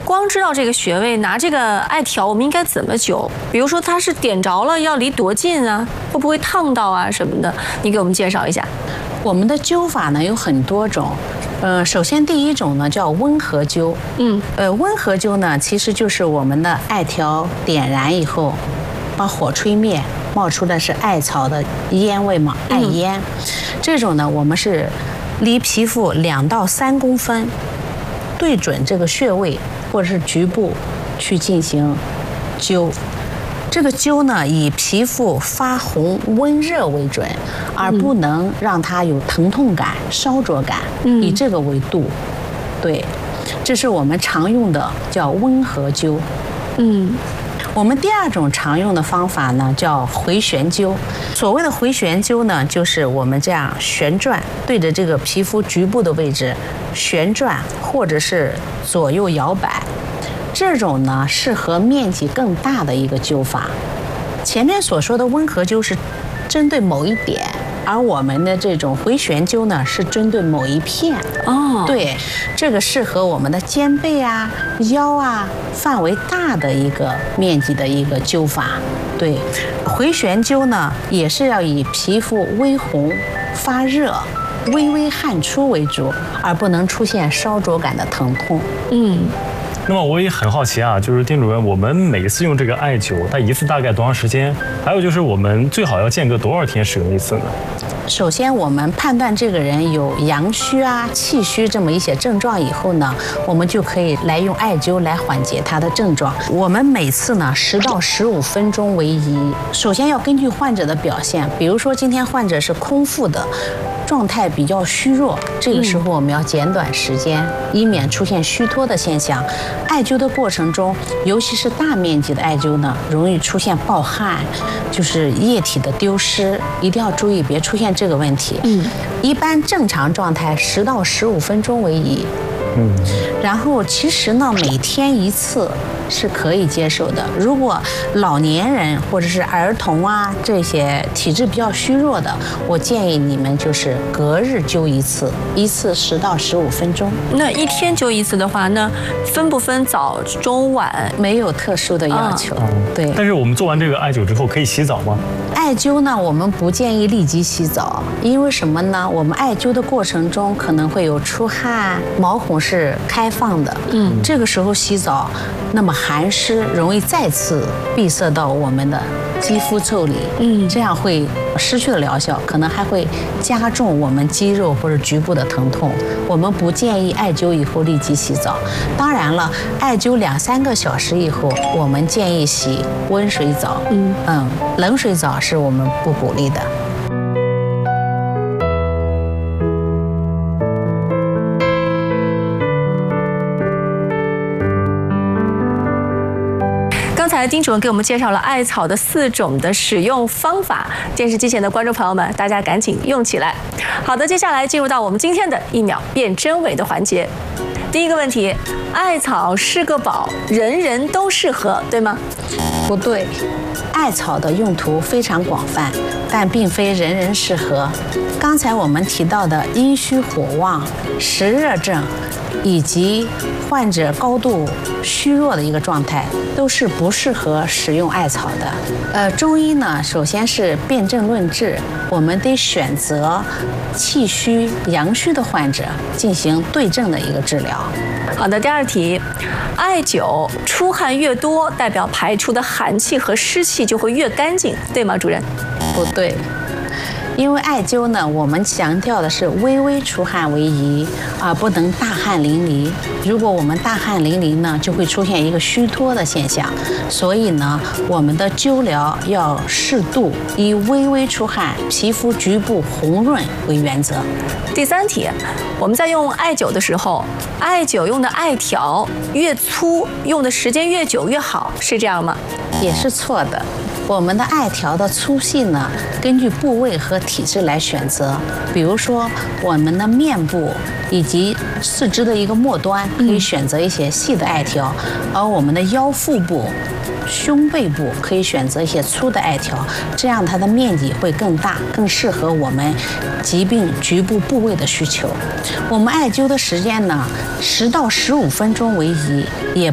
光知道这个穴位，拿这个艾条，我们应该怎么灸？比如说它是点着了，要离多近啊？会不会烫到啊什么的？你给我们介绍一下。 我们的灸法呢有很多种。首先第一种呢叫温和灸。温和灸呢其实就是我们的艾条点燃以后，把火吹灭，冒出的是艾草的烟味嘛，艾烟。这种呢我们是离皮肤2到3公分，对准这个穴位或者是局部去进行灸。这个灸呢，以皮肤发红、温热为准，而不能让它有疼痛感、烧灼感，以这个为度。对，这是我们常用的叫温和灸。我们第2种常用的方法呢，叫回旋灸。所谓的回旋灸呢，就是我们这样旋转，对着这个皮肤局部的位置旋转，或者是左右摇摆。这种呢适合面积更大的一个灸法。前面所说的温和灸是针对某一点，而我们的这种回旋灸呢是针对某一片。对，这个适合我们的肩背啊、腰啊范围大的一个面积的一个灸法。对，回旋灸呢也是要以皮肤微红、发热、微微汗出为主，而不能出现烧灼感的疼痛。 那么我也很好奇啊，就是丁主任，我们每次用这个艾灸，它一次大概多长时间？还有就是我们最好要间隔多少天使用一次呢？ 首先，我们判断这个人有阳虚啊、气虚这么一些症状以后呢，我们就可以来用艾灸来缓解他的症状。我们每次呢10到15分钟为宜。首先要根据患者的表现，比如说今天患者是空腹的，状态比较虚弱，这个时候我们要减短时间，以免出现虚脱的现象。艾灸的过程中，尤其是大面积的艾灸呢，容易出现暴汗，就是液体的丢失，一定要注意别出现这个问题。一般正常状态10到15分钟为宜。然后其实呢，每天1次是可以接受的。如果老年人或者是儿童啊这些体质比较虚弱的，我建议你们就是隔日灸1次，一次10到15分钟。 那一天灸1次的话，那分不分早中晚？ 没有特殊的要求。对。 但是我们做完这个艾灸之后可以洗澡吗？ 艾灸呢，我们不建议立即洗澡，因为什么呢？我们艾灸的过程中可能会有出汗，毛孔是开放的，这个时候洗澡，那么寒湿容易再次闭塞到我们的肌肤腠理，这样会失去了疗效，可能还会加重我们肌肉或者局部的疼痛。我们不建议艾灸以后立即洗澡。当然了，艾灸2、3个小时以后，我们建议洗温水澡，冷水澡是我们不鼓励的。 刚才丁主任给我们介绍了艾草的4种的使用方法，电视机前的观众朋友们，大家赶紧用起来。好的，接下来进入到我们今天的1秒辨真伪的环节。第一个问题，艾草是个宝，人人都适合，对吗？ 不对，艾草的用途非常广泛，但并非人人适合。刚才我们提到的阴虚火旺、湿热症，以及患者高度虚弱的一个状态，都是不适合使用艾草的。中医呢，首先是辨证论治，我们得选择气虚、阳虚的患者进行对症的一个治疗。 好的，第2题，艾灸出汗越多，代表排出的寒气和湿气就会越干净，对吗，主任？ 不对。因为艾灸呢，我们强调的是微微出汗为宜，而不能大汗淋漓。如果我们大汗淋漓呢，就会出现一个虚脱的现象。所以呢，我们的灸疗要适度，以微微出汗、皮肤局部红润为原则。 第3题，我们在用艾灸的时候，艾灸用的艾条越粗，用的时间越久越好，是这样吗？ 也是错的。我们的艾条的粗细呢，根据部位和体质来选择。比如说，我们的面部以及四肢的一个末端可以选择一些细的艾条，而我们的腰腹部、胸背部可以选择一些粗的艾条，这样它的面积会更大，更适合我们疾病局部部位的需求。我们艾灸的时间呢，10到15分钟为宜，也